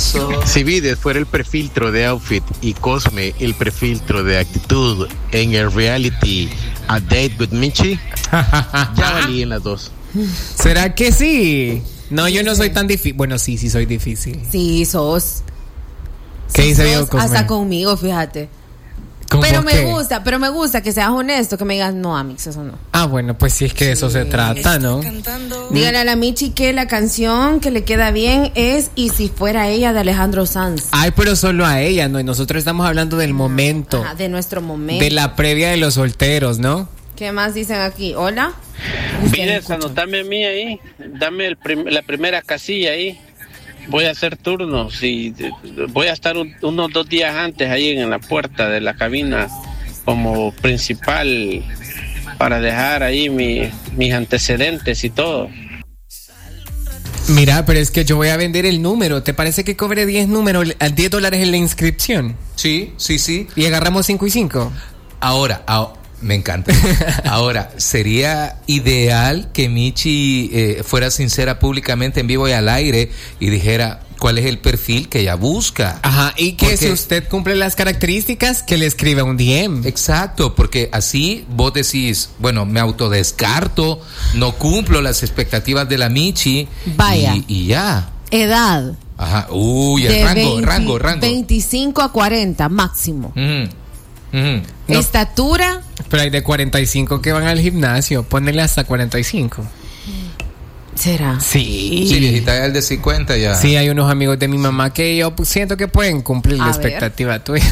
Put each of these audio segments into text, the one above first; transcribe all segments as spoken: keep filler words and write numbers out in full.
beso. Si Vides fuera el prefiltro de outfit y Cosme el prefiltro de actitud en el reality A Date with Michi, ya valí en las dos. ¿Será que sí? No, yo no soy tan difícil. Bueno, sí, sí soy difícil. Sí, sos. ¿Qué sí, dice sos Diego Cosme? hasta conmigo, fíjate. Pero me qué? gusta, pero me gusta que seas honesto, que me digas, no, Amix, eso no. Ah, bueno, pues sí es que de sí. eso se trata, ¿no? Dígale a la Michi que la canción que le queda bien es Y si fuera ella, de Alejandro Sanz. Ay, pero solo a ella, ¿no? Y nosotros estamos hablando del momento. Ajá, de nuestro momento. De la previa de los solteros, ¿no? ¿Qué más dicen aquí? Hola. Pides, anotame a mí ahí. Dame el prim- la primera casilla ahí. Voy a hacer turnos y voy a estar un, unos dos días antes ahí en la puerta de la cabina como principal para dejar ahí mi, mis antecedentes y todo. Mira, pero es que yo voy a vender el número. ¿Te parece que cobre diez números, diez dólares en la inscripción? Sí, sí, sí. Y agarramos cinco y cinco. Ahora, ahora. Me encanta. Ahora, sería ideal que Michi eh, fuera sincera públicamente en vivo y al aire y dijera cuál es el perfil que ella busca. Ajá, y que porque, si usted cumple las características, que le escriba un D M. Exacto, porque así vos decís, bueno, me autodescarto, no cumplo las expectativas de la Michi. Vaya. Y, y ya. Edad. Ajá, uy, el rango, veinte, rango, rango. veinticinco a cuarenta máximo. Mm. Mm-hmm. No. Estatura. Pero hay de cuarenta y cinco que van al gimnasio. Ponele hasta cuarenta y cinco. ¿Será? Sí. Sí, viejita, ya el de cincuenta ya. Sí, hay unos amigos de mi mamá que yo siento que pueden cumplir a la ver. expectativa tuya.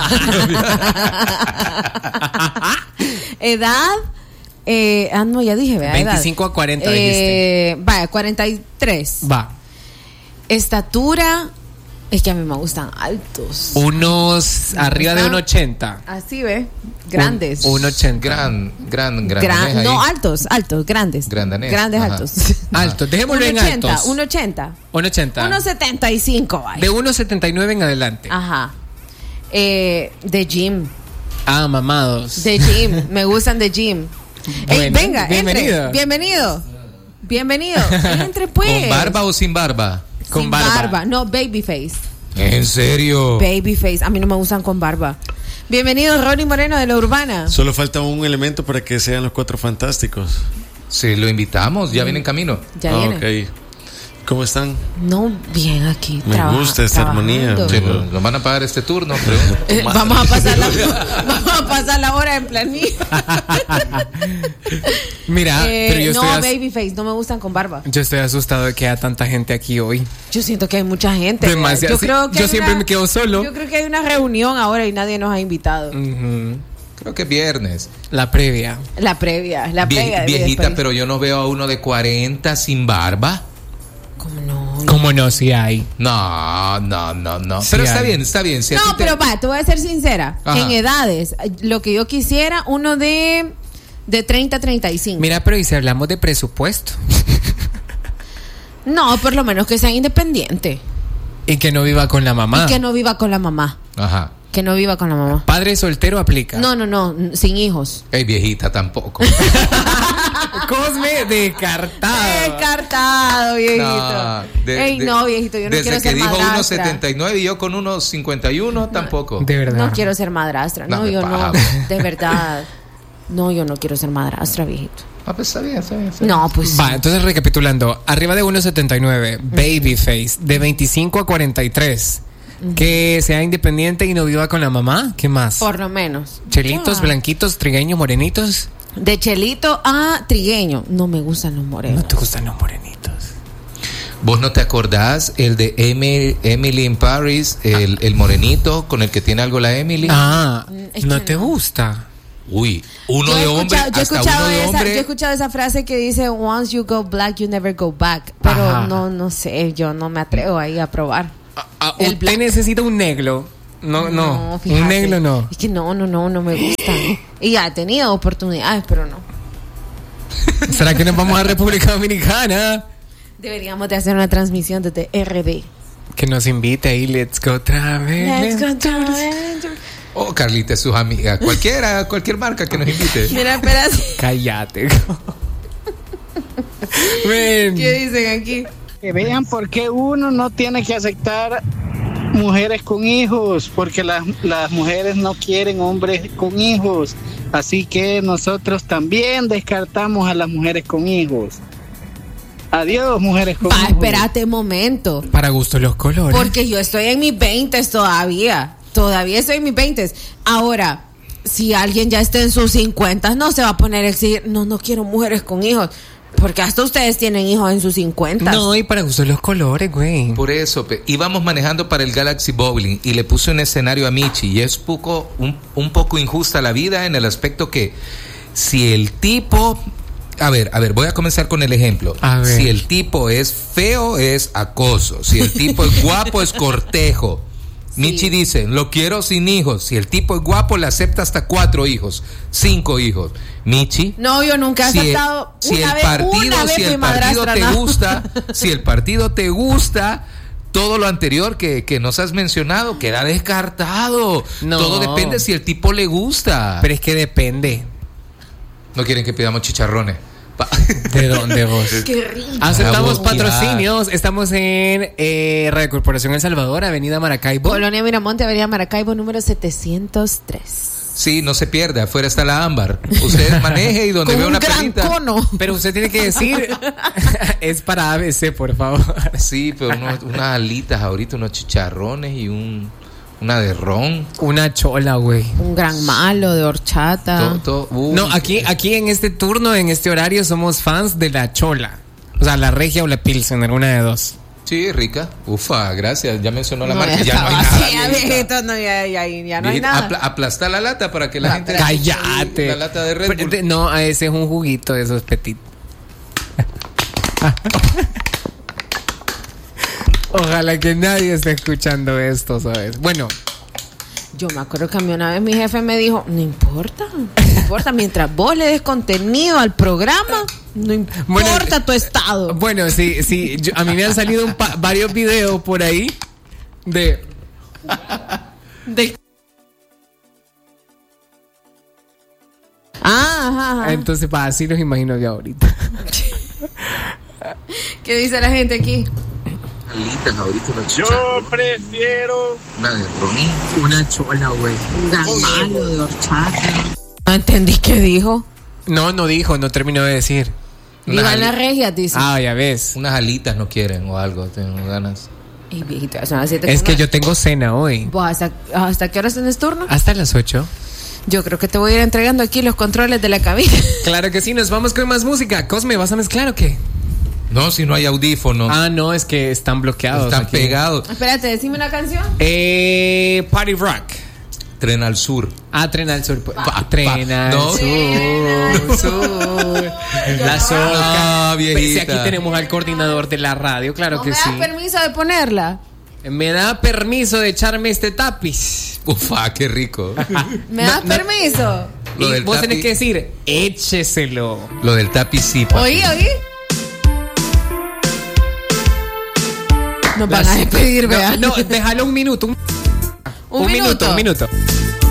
Edad. Eh, ah, no, ya dije, ¿verdad? veinticinco a cuarenta eh, dijiste. Vaya, cuarenta y tres. Va. Estatura. Es que a mí me gustan altos. Unos me arriba gustan, de uno ochenta. Así ve, grandes. uno ochenta. Gran, gran, gran. Gran, no, altos, altos, grandes. Grandanés. Grandes, ajá. altos. Altos, dejémoslo en altos. uno ochenta. uno ochenta. uno setenta y cinco, vaya. De uno setenta y nueve en adelante. Ajá. Eh, de gym. Ah, mamados. De gym, me gustan de gym. Bueno, Ey, venga, bienvenido. Entre. Bienvenido. Bienvenido. Entre pues. ¿Con barba o sin barba? Con sin barba. barba. No, babyface. ¿En serio? Babyface. A mí no me gustan con barba. Bienvenido, Ronnie Moreno de La Urbana. Solo falta un elemento para que sean los Cuatro Fantásticos. Sí, lo invitamos. Ya mm. viene en camino. Ya ah, viene. Okay. ¿Cómo están? No, bien aquí. Me traba- gusta esta armonía. Sí, nos no van a pagar este turno. Eh, vamos a pasar la vamos a pasar la hora en planilla. Mira, eh, pero yo no, estoy as- babyface, no me gustan con barba. Yo estoy asustado de que haya tanta gente aquí hoy. Yo siento que hay mucha gente. Demasiado. Yo creo que yo hay siempre una, me quedo solo. Yo creo que hay una reunión ahora y nadie nos ha invitado. Uh-huh. Creo que es viernes. La previa. La previa, la Vie- previa. viejita, después. pero yo no veo a uno de cuarenta sin barba. ¿Cómo no? ¿Cómo no? Si hay. No, no, no, no. Sí pero hay. está bien, está bien. Si no, te... pero va, te voy a ser sincera. Ajá. En edades, lo que yo quisiera, uno de de treinta a treinta y cinco. Mira, pero ¿y si hablamos de presupuesto? No, por lo menos que sea independiente. Y que no viva con la mamá. Y que no viva con la mamá. Ajá. Que no viva con la mamá. Padre soltero aplica. No, no, no, sin hijos. Ey, viejita, tampoco. Cosme descartado. Descartado, viejito. No, de, Ey, de, no, viejito, yo no desde quiero que ser dijo madrastra. uno setenta y nueve y yo con uno cincuenta y uno, tampoco. De verdad. No quiero ser madrastra. No, No, yo paja. no. De verdad. No, yo no quiero ser madrastra, viejito. Ah, pues está bien, está bien. Está bien. No, pues. Va, entonces recapitulando. Arriba de uno setenta y nueve, babyface. De veinticinco a cuarenta y tres. Que sea independiente y no viva con la mamá. ¿Qué más? Por lo menos. Chelitos, Ya. blanquitos, trigueños, morenitos. De chelito a trigueño. No me gustan los morenos. No te gustan los morenitos. ¿Vos no te acordás el de Emily, Emily in Paris, el, el morenito con el que tiene algo la Emily? Ah, Es ¿no que te no. gusta? Uy, uno Yo he de hombre, escuchado- yo he hasta escuchado uno de esa- hombre. Yo he escuchado esa frase que dice once you go black you never go back. Pero Ajá. no, no sé, yo no me atrevo ahí a probar. Ah, ah, El usted black. necesita un negro. No, no, fíjate. un negro no. Es que no, no, no, no me gusta. Y ya he tenido oportunidades, pero no. ¿Será que nos vamos a República Dominicana? Deberíamos de hacer una transmisión desde R D. Que nos invite ahí, let's go travel. Let's go travel. Oh, Carlita, sus amigas, cualquiera, cualquier marca que nos invite. Mira, espera. Cállate. Ven. ¿Qué dicen aquí? Que vean por qué uno no tiene que aceptar mujeres con hijos, porque las, las mujeres no quieren hombres con hijos. Así que nosotros también descartamos a las mujeres con hijos. Adiós, mujeres con Va, hijos. espérate un momento. Para gusto los colores. Porque yo estoy en mis veintes todavía. Todavía estoy en mis veintes. Ahora, si alguien ya está en sus cincuentas, no se va a poner a exigir, no, no quiero mujeres con hijos. Porque hasta ustedes tienen hijos en sus cincuentas. No, y para gusto los colores, güey. Por eso, pe, íbamos manejando para el Galaxy Bowling y le puse un escenario a Michi y es poco, un, un poco injusta la vida en el aspecto que si el tipo... A ver, a ver, voy a comenzar con el ejemplo. A ver. Si el tipo es feo, es acoso. Si el tipo es guapo, es cortejo. Sí. Michi dice, lo quiero sin hijos. Si el tipo es guapo, le acepta hasta cuatro hijos, cinco hijos. Michi. No, yo nunca he si aceptado el, si una el vez, partido, una vez si mi el partido madrastra, te ¿no? gusta, si el partido te gusta, todo lo anterior que, que nos has mencionado queda descartado. No. Todo depende si el tipo le gusta. Pero es que depende. No quieren que pidamos chicharrones. ¿De dónde vos? Qué rico. Aceptamos Para patrocinios. Estamos en eh, Radio Corporación El Salvador, Avenida Maracaibo. Colonia Miramonte, Avenida Maracaibo, número setecientos tres. Sí, no se pierde, afuera está la ámbar. Usted maneje y donde Con vea un una gran pelita. cono. Pero usted tiene que decir, es para A B C, por favor. Sí, pero unos, unas alitas ahorita, unos chicharrones y un una de ron. Una chola, güey. Un gran malo de horchata. Todo, todo, uy, No, aquí, aquí en este turno, en este horario, somos fans de la chola. O sea, la regia o la pilsen, una de dos. Sí, rica. Ufa, gracias. Ya mencionó la No, marca. ya Ya no hay estaba nada. así, ya, viejita. viejito, no, ya, ya, ya no hay Viejita, nada. apla- aplasta la lata para que la gente... Cállate. La lata de Red Bull. Pero, no, ese es un juguito de esos petit. Ojalá que nadie esté escuchando esto, ¿sabes? Bueno, Yo me acuerdo que a mí una vez mi jefe me dijo, no importa, no importa, mientras vos le des contenido al programa, no importa Bueno, tu estado. bueno, sí, sí. yo- a mí me han salido un pa- varios videos por ahí de... De- Ah, ajá, ajá. Entonces, pa, así los imagino yo ahorita. ¿Qué dice la gente aquí? Alitas ahorita, una Yo chicharrón, prefiero una de ronín. Una chola, güey. Un gran malo de horchata. No entendí qué dijo. No, no dijo, no terminó de decir. Unas Vivan ali- las regias, dice. Ah, ya ves. Unas alitas no quieren o algo, tengo ganas. Y viejito, son las siete Es con que nueve. yo tengo cena hoy. ¿Vos hasta, hasta qué horas tenés turno? Hasta las ocho. Yo creo que te voy a ir entregando aquí los controles de la cabina. Claro que sí, nos vamos con más música. Cosme, ¿vas a mezclar o qué? No, si no hay audífonos. Ah, no, es que están bloqueados. Están aquí. pegados. Espérate, decime una canción. Eh, Party Rock. Tren al sur. Ah, Tren al Sur. Pa- Tren pa- al no. Sur. sur. La soca. No, viejita. Si aquí tenemos al coordinador de la radio, claro ¿No que me sí. das permiso de ponerla? ¿Me da permiso de echarme este tapiz? Ufa, qué rico. ¿Me No, das no. permiso? Lo Y del vos tenés tapi- que decir, écheselo. Lo del tapiz sí, papi. ¿Oí, oí? Nos van Las- a despedir, no, vea. no, déjalo un minuto. Un, Un un minuto, minuto. un minuto.